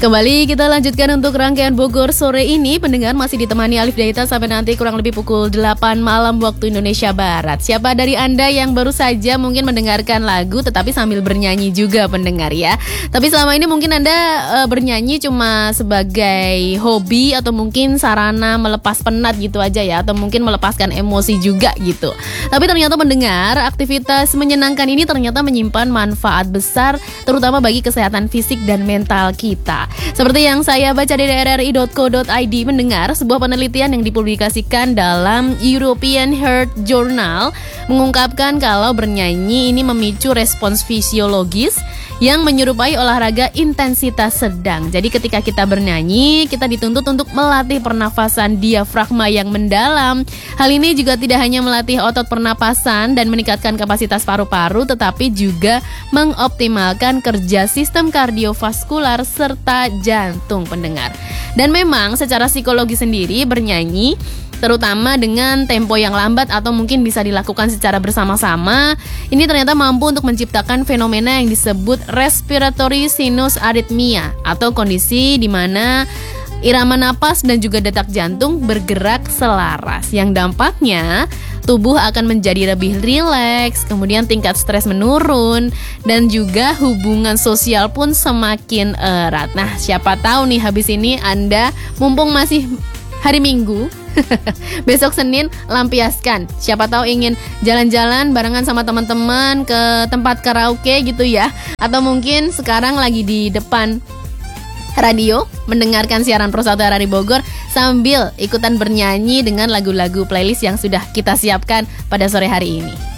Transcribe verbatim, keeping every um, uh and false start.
Kembali kita lanjutkan untuk rangkaian Bogor sore ini. Pendengar masih ditemani Alif Daita sampai nanti kurang lebih pukul delapan malam waktu Indonesia Barat. Siapa dari Anda yang baru saja mungkin mendengarkan lagu tetapi sambil bernyanyi juga pendengar ya. Tapi selama ini mungkin Anda e, bernyanyi cuma sebagai hobi atau mungkin sarana melepas penat gitu aja ya, atau mungkin melepaskan emosi juga gitu. Tapi ternyata mendengar aktivitas menyenangkan ini ternyata menyimpan manfaat besar terutama bagi kesehatan fisik dan mental kita. Seperti yang saya baca di r r i dot co dot i d mendengar, sebuah penelitian yang dipublikasikan dalam European Heart Journal mengungkapkan kalau bernyanyi ini memicu respons fisiologis yang menyerupai olahraga intensitas sedang. Jadi ketika kita bernyanyi, kita dituntut untuk melatih pernafasan diafragma yang mendalam. Hal ini juga tidak hanya melatih otot pernapasan dan meningkatkan kapasitas paru-paru, tetapi juga mengoptimalkan kerja sistem kardiovaskular serta jantung pendengar. Dan memang secara psikologi sendiri bernyanyi terutama dengan tempo yang lambat atau mungkin bisa dilakukan secara bersama-sama, ini ternyata mampu untuk menciptakan fenomena yang disebut respiratory sinus arrhythmia atau kondisi di mana irama napas dan juga detak jantung bergerak selaras, yang dampaknya tubuh akan menjadi lebih rileks, kemudian tingkat stres menurun, dan juga hubungan sosial pun semakin erat. Nah, siapa tahu nih habis ini Anda mumpung masih hari Minggu, besok Senin lampiaskan. Siapa tahu ingin jalan-jalan barengan sama teman-teman ke tempat karaoke gitu ya. Atau mungkin sekarang lagi di depan radio mendengarkan siaran Pro satu R R I Bogor sambil ikutan bernyanyi dengan lagu-lagu playlist yang sudah kita siapkan pada sore hari ini.